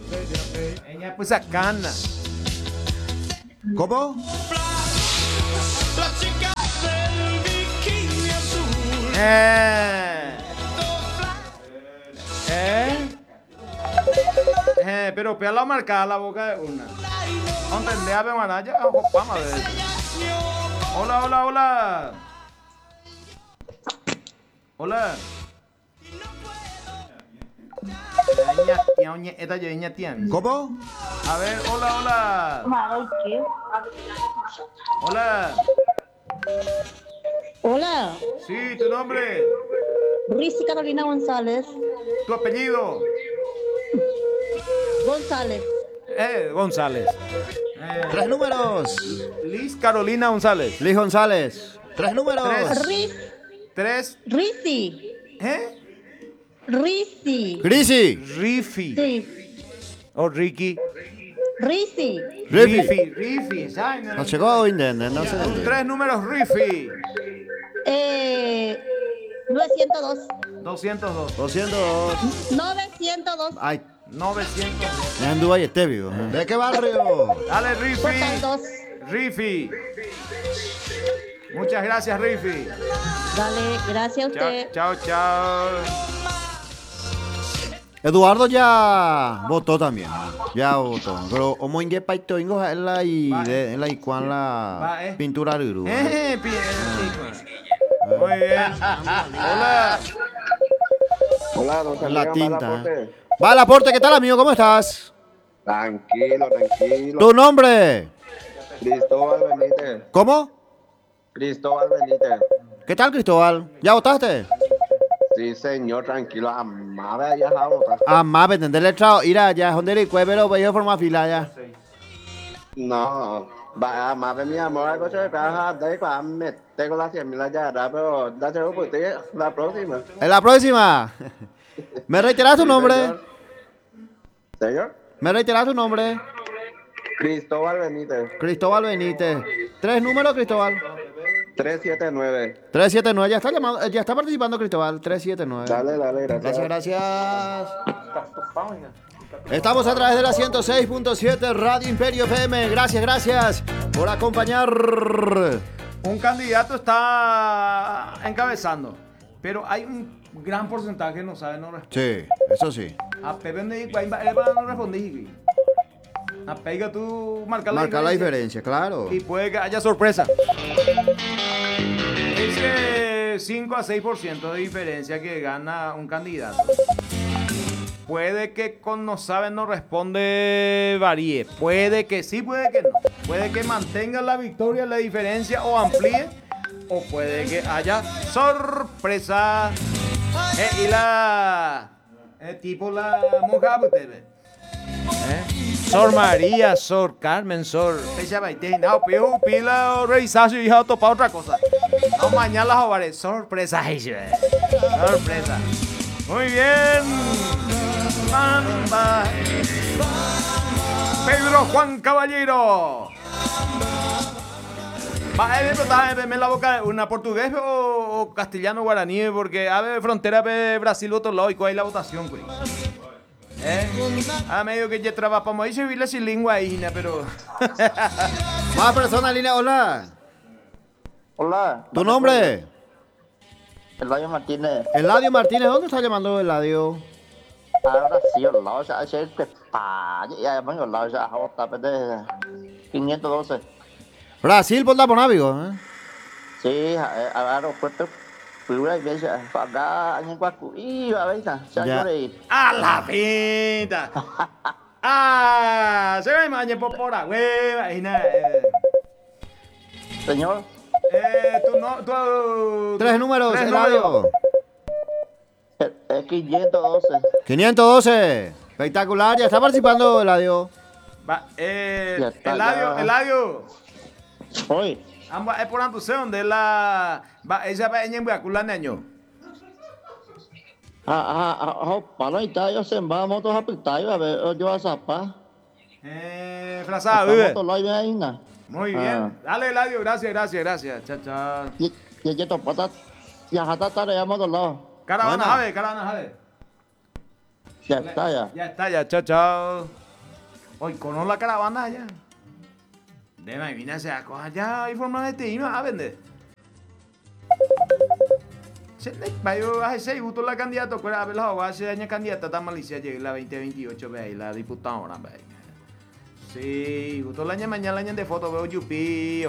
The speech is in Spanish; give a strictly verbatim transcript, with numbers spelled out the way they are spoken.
Ella pues sacana. ¿Cómo? Eh. Eh. Eh, pero pea la marcada la boca de una. ¿Entendés a Bemanaya? Vamos a ver. Hola, hola, hola. Hola. Esta ya tiene. ¿Cómo? A ver, hola, hola. Hola. Hola. Sí, tu nombre. Rizzi Carolina González. Tu apellido. González. Eh, González. Eh, Tres números. Liz Carolina González. Liz González. Tres números. Tres. Riz. Tres. Rizzi. ¿Eh? Rizzi. Grisi. Rifi. Sí. O Ricky. Rizzi. Rifi. Rifi. Rifi. ¿sabes? No llegó a entender, no sé. Tres números Rifi. Eh, novecientos dos. doscientos dos. doscientos dos. novecientos dos. Ay, novecientos dos. ya anduvo ahí este vivo. ¿De qué barrio? Dale, Rifi. Portal dos. Rifi. Muchas gracias, Rifi. Dale, gracias a Chao, usted. chao, chao. Eduardo ya votó también. Ya votó. Pero como en paito ingo en la y de en la y cuan la Va, eh. pintura de Uruguay. Eh, bien, chico. Muy bien. Hola. Hola, don La Santiago tinta. Malaporte. Va al aporte, ¿qué tal, amigo? ¿Cómo estás? Tranquilo, tranquilo. ¿Tu nombre? Cristóbal Benítez. ¿Cómo? Cristóbal Benítez. ¿Qué tal, Cristóbal? ¿Ya votaste? Sí, señor, tranquilo. Amada, ya la botas. Ah, más, vender letrado. Ir allá, donde le cuevero, pero yo forma fila ya. No, va, amada, mi amor, algo se caja de para meter con la cien mil allá, pero date un poquito la próxima. En la próxima. ¿Me reiteras tu Sí, nombre? Señor. Señor, ¿Me reiteras tu nombre? Cristóbal Benítez. Cristóbal Benítez. ¿Tres números, Cristóbal? trescientos setenta y nueve. trescientos setenta y nueve. Ya está llamando, ya está participando, Cristóbal. trescientos setenta y nueve. Dale, dale, gracias. Gracias, gracias. Estamos a través de la ciento seis punto siete Radio Imperio F M. Gracias, gracias por acompañar. Un candidato está encabezando, pero hay un gran porcentaje que no sabe, no responde. Sí, eso sí. A Pepe no no respondí. A Pega tú marca la Marca la diferencia. diferencia, claro. Y puede que haya sorpresa. Ese cinco a seis por ciento de diferencia que gana un candidato. Puede que con no sabe no responde varíe. Puede que sí, puede que no. Puede que mantenga la victoria, la diferencia o amplíe. O puede que haya sorpresa. Eh, y la... Eh, tipo la monja, ustedes. ¿Eh? Sor María, Sor Carmen, Sor... Fecha baite. No, pido pila revisar si hija topa otra cosa. No, mañana las hogares. Sorpresa. Sorpresa. Muy bien. Bamba. Pedro Juan Caballero. Va, eh, está en la boca una portugués o, o castellano guaraní, porque a ver, frontera de Brasil otro lado y cuál es la votación, güey. ¿Eh? Ah, medio que ya trabajamos ahí se vi la sin lengua ahí, pero. Más personas en línea, hola. Hola. ¿Tu nombre? Eladio Martínez. Eladio Martínez, ¿dónde está llamando Eladio? Ahora sí, Eladio ya se prepara. Ya me Eladio ya está de quinientos doce. Brasil, por la Bonavigo, ¿eh? Sí, aeropuerto. Figura y veces acá en Guacu y a ver, ya lloré. ¡A la pinta! ¡Ah! Se ve mañana por por agua, Señor. Eh, tú no, tú. Tres números, tres Eladio. números. Es quinientos doce. quinientos doce. Espectacular, ya está participando Eladio. Va, eh, Ya está, Eladio, ya. Eladio. Hoy. Ambas es por antución de la. Va, ella va en Guacula, niño. Ah, ah, ah, para está yo se va motos a pitar, a ver, yo a zapa. Eh, frazada, vive. Moto lo hay ahí, na. Muy bien. Dale, Eladio, gracias, gracias, gracias. Chao, chao. Y y ya topata. Ya hasta tare ya moto lo. Caravana, Buena. Jave, caravana, Jave. Ya está, ya. Ya está, ya, chao, chao. Hoy con la caravana ya. Deme, vine a hacer cosas ya, hay forma de te irnos a vender. Se le vaya a hacer gusto la candidata, que era la hoja, hace años candidata, tan malicia, llegué la veinte veintiocho, ve ahí, la diputada, ve ahí. Sí, gustó la año mañana, la año de foto, veo Yupi.